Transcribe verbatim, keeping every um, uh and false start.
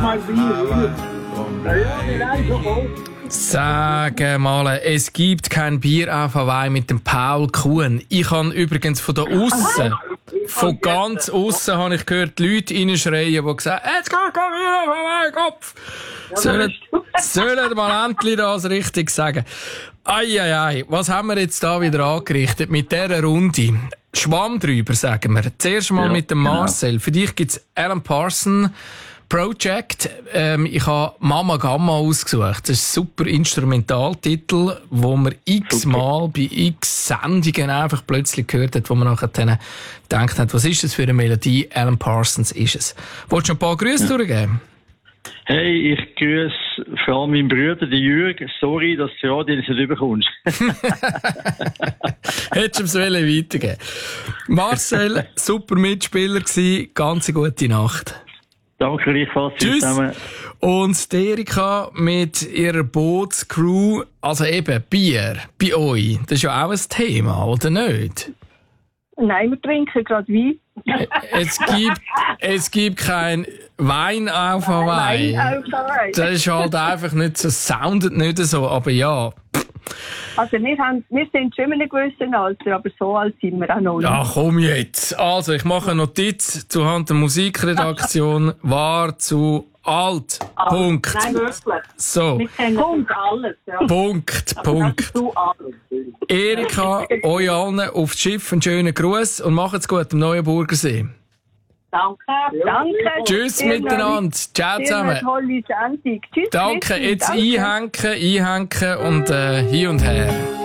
mal Bier. Ja, wir rein schon voll. Sag mal, es gibt kein Bier auf Hawaii mit dem Paul Kuhn. Ich habe übrigens von da aussen, von ganz aussen habe ich gehört, die Leute reinschreien, die gesagt haben, jetzt geht kein Bier auf Hawaii, Kopf. Sollen, sollen mal endlich das richtig sagen. Eieiei, was haben wir jetzt da wieder angerichtet mit dieser Runde? Schwamm drüber, sagen wir. Zuerst mal ja, mit dem Marcel. Genau. Für dich gibt's Alan Parsons Project. Ähm, ich habe Mama Gamma ausgesucht. Das ist ein super Instrumentaltitel, wo man x-mal bei x Sendungen einfach plötzlich gehört hat, wo man nachher dann gedacht hat, was ist das für eine Melodie? Alan Parsons ist es. Wolltest du ein paar Grüße ja. durchgeben? Hey, ich grüße vor allem meinen Bruder, den Jürg. Sorry, dass du Radio nicht überkommst. Hättest du es weitergeben. Marcel, super Mitspieler gewesen. Ganz gute Nacht. Danke gleichfalls. Tschüss. Zusammen. Und die Erika mit ihrer Bootscrew, also eben Bier bei euch, das ist ja auch ein Thema, oder nicht? Nein, wir trinken gerade Wein. Es gibt, es gibt kein Wein auf Hawaii. Wein auf Hawaii. Das ist halt einfach nicht so, soundet nicht so, aber ja. Also wir, haben, wir sind schon in einem gewissen Alter, aber so alt sind wir auch noch nicht. Ja, komm jetzt. Also, ich mache eine Notiz zuhand der Musikredaktion. War zu alt. Alt. Punkt. Nein, wirklich. So. Wir kennen Punkt alles. Ja. Punkt, Punkt. Erika, euch allen aufs Schiff einen schönen Gruß und macht's gut am Neuenburgersee. Danke. Danke. Tschüss miteinander. Ciao zusammen. Tolle Sendung. Tschüss. Danke. Jetzt einhängen, einhängen und äh, hin und her.